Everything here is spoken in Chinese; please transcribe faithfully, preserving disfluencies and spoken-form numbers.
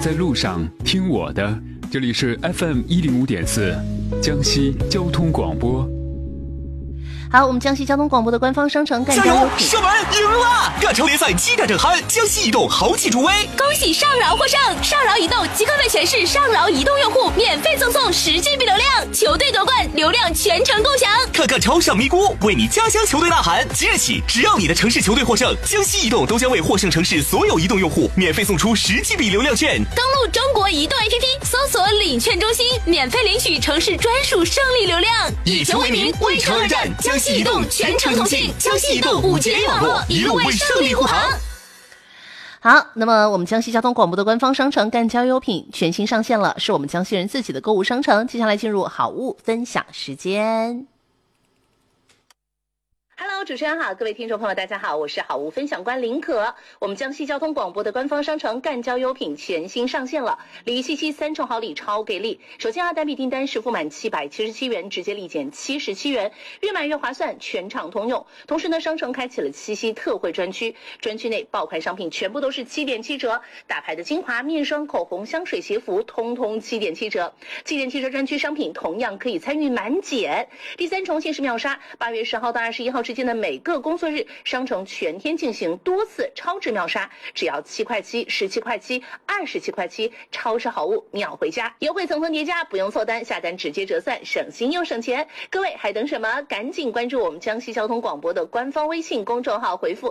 在路上听我的，这里是 F M 一零五点四，江西交通广播。 好，我们江西交通广播的官方商城干加油！ 家优品， 射门赢了！亚洲联赛激战正酣，江西移动豪气助威， 恭喜上饶获胜！上饶移动即刻为全市上饶移动用户免费赠送十 G B 流量，球队夺冠，流量全程共享。 看看超上咪咕，为你家乡球队呐喊！即日起，只要你的城市球队获胜，江西移动都将为获胜城市所有移动用户免费送出十 G B 流量券。 登录中国移动 A P P， 搜索领券中心，免费领取城市专属胜利流量。 以球为名，为城而战，江西移动全程通信，江西移动五 G A 网络，一路为胜利护航。 好，那么我们江西交通广播的官方商城干交优品全新上线了，是我们江西人自己的购物商城。接下来进入好物分享时间。Hello， 主持人好，各位听众朋友大家好，我是好物分享官林可。我们江西交通广播的官方商城干交优品全新上线了，礼七七三重好礼超给力。首先啊，单笔订单实付满七百七十七元，直接立减七十七元，越买越划算，全场通用。同时呢，商城开启了七夕特惠专区，专区内爆款商品全部都是七点七折，大牌的精华、面霜、口红、香水、鞋服，通通七点七折。七点七折专区商品同样可以参与满减。第三重限时秒杀，八月十号到二十一号之间的每个工作日，商城全天进行多次超值秒杀，只要七块七、十七块七、二十七块七，超市好物秒回家，优惠层层叠加，不用凑单，下单直接折算，省心又省钱。各位还等什么？赶紧关注我们江西交通广播的官方微信公众号，回复